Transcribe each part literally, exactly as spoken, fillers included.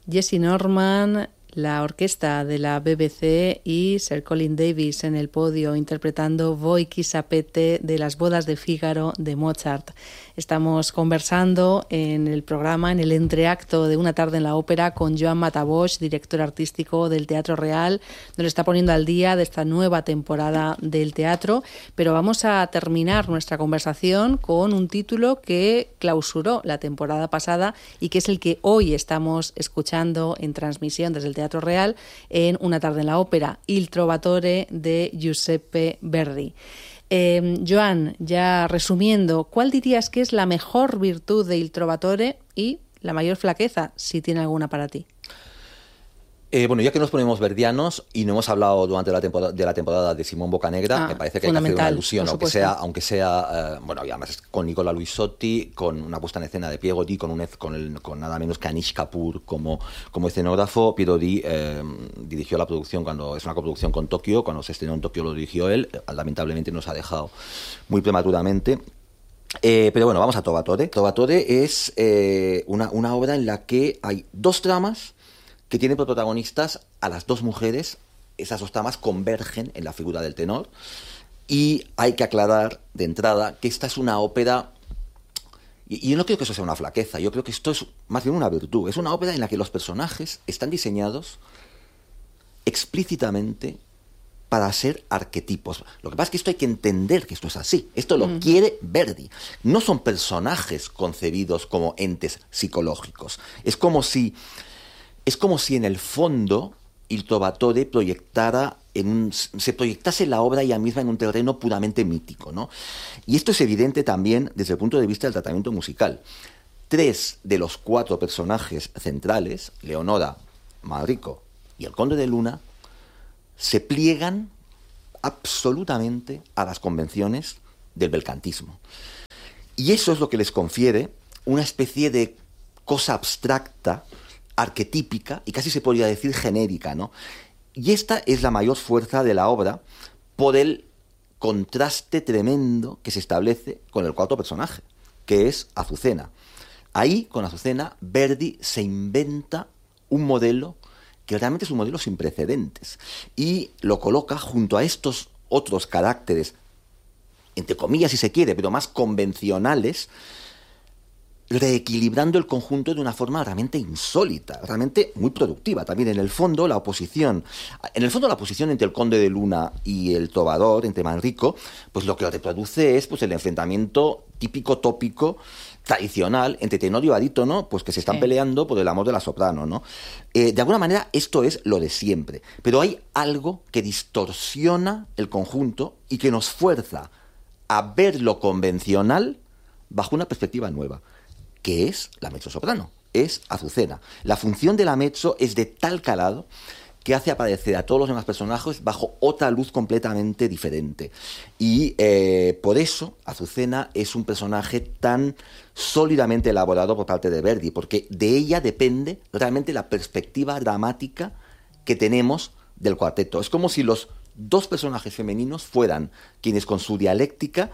Jessye Norman, la orquesta de la B B C y Sir Colin Davis en el podio interpretando Voi chi sapete de las bodas de Fígaro de Mozart. Estamos conversando en el programa, en el entreacto de Una tarde en la ópera, con Joan Matabosch, director artístico del Teatro Real. Nos está poniendo al día de esta nueva temporada del teatro, pero vamos a terminar nuestra conversación con un título que clausuró la temporada pasada y que es el que hoy estamos escuchando en transmisión desde el Teatro Real en Una tarde en la ópera, Il Trovatore de Giuseppe Verdi. Eh, Joan, ya resumiendo, ¿cuál dirías que es la mejor virtud de Il Trovatore y la mayor flaqueza, si tiene alguna para ti? Eh, bueno, ya que nos ponemos verdianos y no hemos hablado durante la temporada de la temporada de Simón Bocanegra, ah, me parece que hay que hacer una alusión, aunque sea, aunque sea, eh, bueno, y además con Nicola Luisotti, con una puesta en escena de Piero Di, con, un, con, el, con nada menos que Anish Kapoor como, como escenógrafo. Piero Di eh, dirigió la producción, cuando es una coproducción con Tokio, cuando se estrenó en Tokio lo dirigió él, lamentablemente nos ha dejado muy prematuramente. Eh, pero bueno, vamos a Trovatore. Trovatore es eh, una, una obra en la que hay dos tramas que tienen por protagonistas a las dos mujeres. Esas dos tramas convergen en la figura del tenor, y hay que aclarar de entrada que esta es una ópera, y yo no creo que eso sea una flaqueza, yo creo que esto es más bien una virtud. Es una ópera en la que los personajes están diseñados explícitamente para ser arquetipos. Lo que pasa es que esto hay que entender que esto es así. Esto lo mm. quiere Verdi. No son personajes concebidos como entes psicológicos. Es como si Es como si en el fondo Il Trovatore proyectara en un, se proyectase la obra ella misma en un terreno puramente mítico, ¿no? Y esto es evidente también desde el punto de vista del tratamiento musical. Tres de los cuatro personajes centrales, Leonora, Manrico y el Conde de Luna, se pliegan absolutamente a las convenciones del belcantismo. Y eso es lo que les confiere una especie de cosa abstracta, arquetípica y casi se podría decir genérica, ¿no? Y esta es la mayor fuerza de la obra por el contraste tremendo que se establece con el cuarto personaje, que es Azucena. Ahí, con Azucena, Verdi se inventa un modelo que realmente es un modelo sin precedentes y lo coloca junto a estos otros caracteres, entre comillas si se quiere, pero más convencionales, reequilibrando el conjunto de una forma realmente insólita, realmente muy productiva. También en el fondo la oposición, en el fondo la oposición entre el Conde de Luna y el Trovador, entre Manrico, pues lo que reproduce es pues el enfrentamiento típico, tópico, tradicional entre tenor y barítono, pues que se están sí. peleando por el amor de la soprano, ¿no? Eh, de alguna manera esto es lo de siempre, pero hay algo que distorsiona el conjunto y que nos fuerza a ver lo convencional bajo una perspectiva nueva, que es la mezzosoprano, es Azucena. La función de la mezzo es de tal calado que hace aparecer a todos los demás personajes bajo otra luz completamente diferente. Y eh, por eso Azucena es un personaje tan sólidamente elaborado por parte de Verdi, porque de ella depende realmente la perspectiva dramática que tenemos del cuarteto. Es como si los dos personajes femeninos fueran quienes con su dialéctica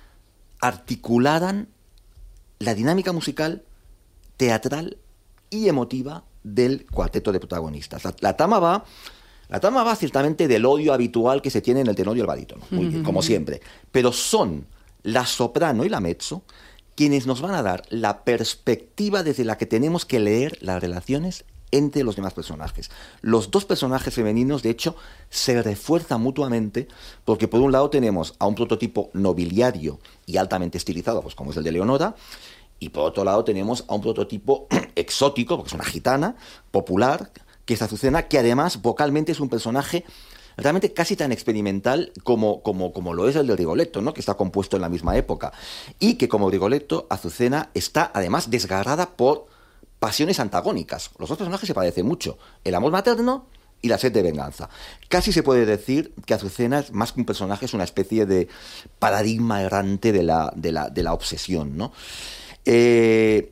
articularan la dinámica musical, teatral y emotiva del cuarteto de protagonistas. La, la trama va, la trama va ciertamente del odio habitual que se tiene en el tenor y el barítono, muy bien, como siempre, pero son la soprano y la mezzo quienes nos van a dar la perspectiva desde la que tenemos que leer las relaciones entre los demás personajes. Los dos personajes femeninos, de hecho, se refuerzan mutuamente porque por un lado tenemos a un prototipo nobiliario y altamente estilizado, pues como es el de Leonora, y por otro lado tenemos a un prototipo exótico, porque es una gitana, popular, que es Azucena, que además vocalmente es un personaje realmente casi tan experimental como, como, como lo es el de Rigoletto, ¿no? Que está compuesto en la misma época. Y que como Rigoletto, Azucena está además desgarrada por pasiones antagónicas. Los dos personajes se parecen mucho. El amor materno y la sed de venganza. Casi se puede decir que Azucena, es más que un personaje, es una especie de paradigma errante de la, de la, de la obsesión, ¿no? Eh,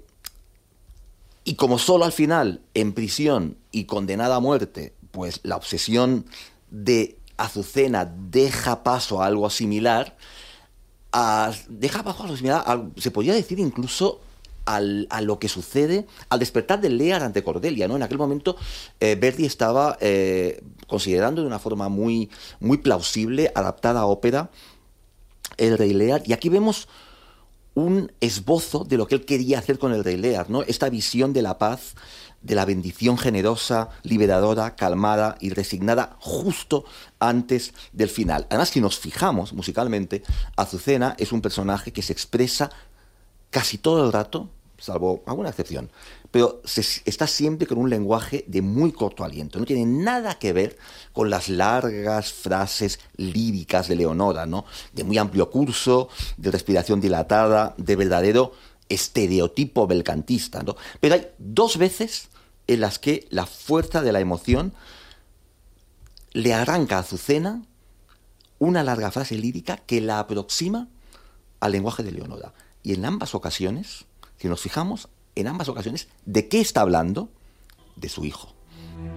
y como solo al final, en prisión y condenada a muerte, pues la obsesión de Azucena deja paso a algo similar, a, deja paso a algo similar, a, se podría decir incluso al, a lo que sucede al despertar de Lear ante Cordelia, ¿no? En aquel momento eh, Verdi estaba eh, considerando de una forma muy, muy plausible, adaptada a ópera, el Rey Lear, y aquí vemos un esbozo de lo que él quería hacer con el Rey Lear, ¿no? Esta visión de la paz, de la bendición generosa, liberadora, calmada y resignada justo antes del final. Además, si nos fijamos musicalmente, Azucena es un personaje que se expresa casi todo el rato, salvo alguna excepción, pero se, está siempre con un lenguaje de muy corto aliento. No tiene nada que ver con las largas frases líricas de Leonora, ¿no? De muy amplio curso, de respiración dilatada, de verdadero estereotipo belcantista, ¿no? Pero hay dos veces en las que la fuerza de la emoción le arranca a Azucena una larga frase lírica que la aproxima al lenguaje de Leonora. Y en ambas ocasiones, si nos fijamos, en ambas ocasiones, ¿de qué está hablando? De su hijo.